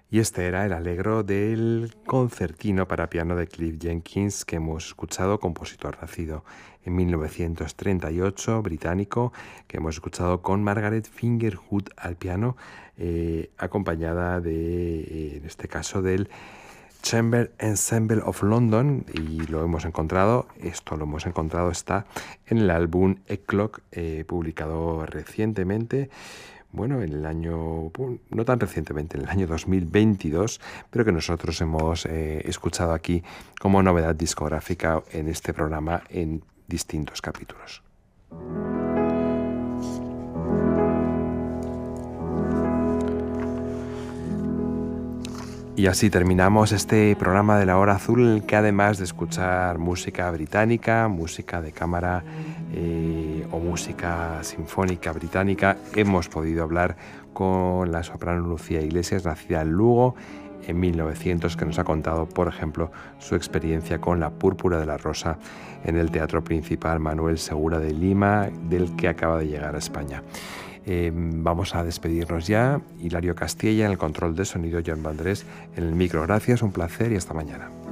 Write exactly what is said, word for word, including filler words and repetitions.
Y este era el Allegro del concertino para piano de Cliff Jenkins que hemos escuchado, compositor nacido en mil novecientos treinta y ocho, británico, que hemos escuchado con Margaret Fingerhut al piano, eh, acompañada de, eh, en este caso, del Chamber Ensemble of London, y lo hemos encontrado, esto lo hemos encontrado, está en el álbum Eclock, eh, publicado recientemente, bueno, en el año, no tan recientemente, en el año dos mil veintidós, pero que nosotros hemos eh, escuchado aquí como novedad discográfica en este programa en distintos capítulos. Y así terminamos este programa de la Hora Azul, que además de escuchar música británica, música de cámara eh, o música sinfónica británica, hemos podido hablar con la soprano Lucía Iglesias, nacida en Lugo en mil novecientos, que nos ha contado, por ejemplo, su experiencia con La Púrpura de la Rosa en el Teatro Principal Manuel Segura de Lima, del que acaba de llegar a España. Eh, vamos a despedirnos ya. Hilario Castilla en el control de sonido, Joan Vandrés en el micro. Gracias, un placer y hasta mañana.